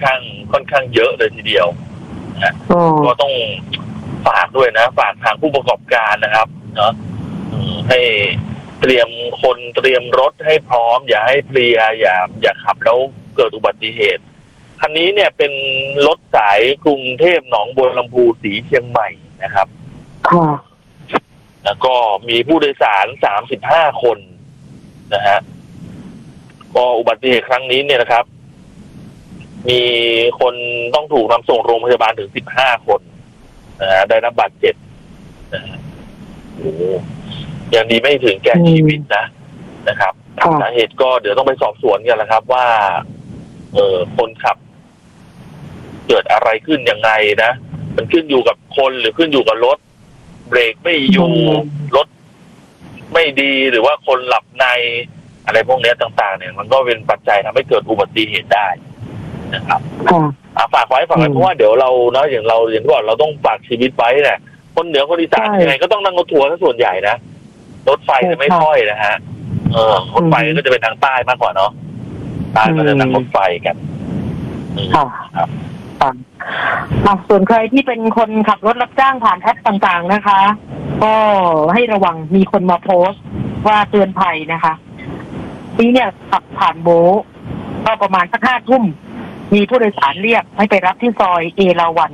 ข้างเยอะเลยทีเดียวนะก็ต้องฝากด้วยนะฝากทางผู้ประกอบการนะครับเนาะให้เตรียมคนเตรียมรถให้พร้อมอย่าให้เพลียอย่าขับแล้วเกิดอุบัติเหตุคันนี้เนี่ยเป็นรถสายกรุงเทพหนองบัวลำพูสีเชียงใหม่นะครับแล้วก็มีผู้โดยสาร35 คนนะฮะก็อุบัติเหตุครั้งนี้เนี่ยนะครับมีคนต้องถูกนำส่งโรงพยาบาลถึง15 คนนะฮะได้รับบาดเจ็บนะฮะโอ้ยังดีไม่ถึงแก่ชีวิตนะครับสาเหตุก็เดี๋ยวต้องไปสอบสวนกันแหละครับว่าคนขับเกิดอะไรขึ้นยังไงนะมันขึ้นอยู่กับคนหรือขึ้นอยู่กับรถเบรกไม่อยู่รถไม่ดีหรือว่าคนหลับในอะไรพวกนี้ต่างๆเนี่ยมันก็เป็นปัจจัยทำให้เกิดอุบัติเหตุได้นะครับฝากไว้เพราะว่าเดี๋ยวเราเนาะอย่างที่บอกเราต้องฝากชีวิตไว้เนี่ยคนเหนือคนอีสานยังไงก็ต้องนั่งรถทัวร์ถ้าส่วนใหญ่นะรถไฟจะไม่ค่อยนะฮะรถไฟก็จะเป็นทางใต้มากกว่าเนาะใต้ก็จะนั่งรถไฟกันครับส่วนใครที่เป็นคนขับรถรับจ้างผ่านแอปต่างๆนะคะก็ให้ระวังมีคนมาโพสต์ว่าเตือนภัยนะคะนี่เนี่ยขับผ่านโบก็ประมาณสัก5 ทุ่มมีผู้โดยสารเรียกให้ไปรับที่ซอยเอราวัณ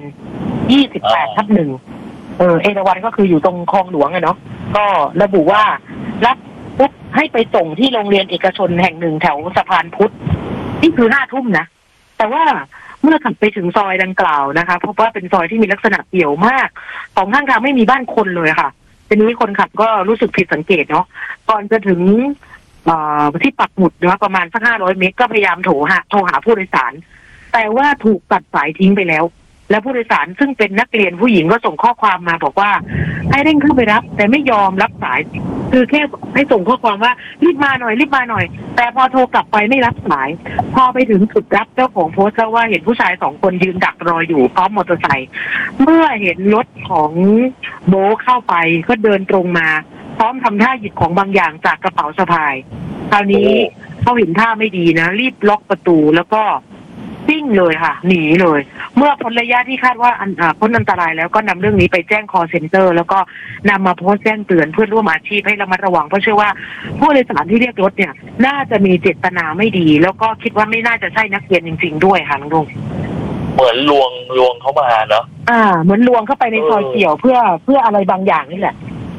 28/1เอราวัณก็คืออยู่ตรงคลองหลวงเนาะก็ระบุว่ารับปุ๊บให้ไปส่งที่โรงเรียนเอกชนแห่งหนึ่งแถวสะพานพุทธนี่คือ5 ทุ่มนะแต่ว่าเมื่อขับไปถึงซอยดังกล่าวนะคะพบว่าเป็นซอยที่มีลักษณะเปี่ยวมากสองข้างทางไม่มีบ้านคนเลยค่ะทีนี้คนขับก็รู้สึกผิดสังเกตเนาะก่อนจะถึงที่ปักหมุดนะประมาณสัก500 เมตรก็พยายามโทรหาผู้โดยสารแต่ว่าถูกตัดสายทิ้งไปแล้วและผู้โดยสารซึ่งเป็นนักเรียนผู้หญิงก็ส่งข้อความมาบอกว่าให้เร่งเข้าไปรับแต่ไม่ยอมรับสายคือแค่ให้ส่งข้อความว่ารีบมาหน่อยแต่พอโทรกลับไปไม่รับสายพอไปถึงจุดรับเจ้าของโพสต์ก็ว่าเห็นผู้ชาย2 คนยืนดักรออยู่พร้อมมอเตอร์ไซค์เมื่อเห็นรถของโบเข้าไปก็เดินตรงมาพร้อมทำท่าหยิบของบางอย่างจากกระเป๋าสะพายคราวนี้เขาเห็นท่าไม่ดีนะรีบล็อกประตูแล้วก็ซิ่งเลยค่ะหนีเลยเมื่อพ้นระยะที่คาดว่าพ้นอันตรายแล้วก็นำเรื่องนี้ไปแจ้ง call center แล้วก็นำมาโพสต์แจ้งเตือนเพื่อนร่วมอาชีพให้ระมัดระวังเพราะเชื่อว่าผู้โดยสารที่เรียกรถเนี่ยน่าจะมีเจตนาไม่ดีแล้วก็คิดว่าไม่น่าจะใช่นักเรียนจริงๆด้วยค่ะน้องลุงเหมือนลวงเข้ามาเนาะเหมือนลวงเข้าไปในซอยเกี่ยวเพื่ออะไรบางอย่างนี่แหละ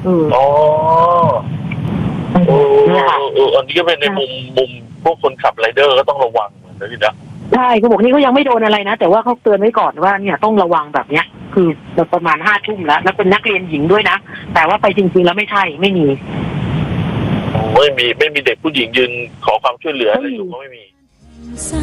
เนี่ยค่ะอันนี้ก็เป็นในมุมพวกคนขับไรเดอร์ก็ต้องระวังเหมือนกันนะใช่เขาบอกนี่เขายังไม่โดนอะไรนะแต่ว่าเขาเตือนไว้ก่อนว่าเนี่ยต้องระวังแบบเนี้ยคือประมาณ5 ทุ่มแล้วเป็นนักเรียนหญิงด้วยนะแต่ว่าไปจริงๆแล้วไม่ใช่ไม่มีเด็กผู้หญิงยืนขอความช่วยเหลืออะไรอยู่ก็ไม่มี